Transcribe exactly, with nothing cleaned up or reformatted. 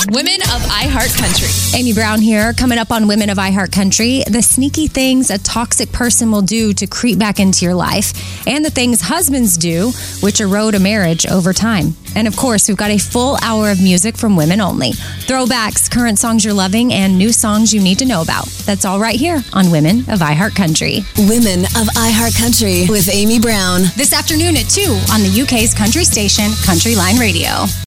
Women of iHeartCountry. Amy Brown here, coming up on Women of iHeartCountry. The sneaky things a toxic person will do to creep back into your life, and the things husbands do, which erode a marriage over time. And of course, we've got a full hour of music from women only. Throwbacks, current songs you're loving, and new songs you need to know about. That's all right here on Women of iHeartCountry. Women of iHeartCountry with Amy Brown. This afternoon at two on the U K's country station, Country Line Radio.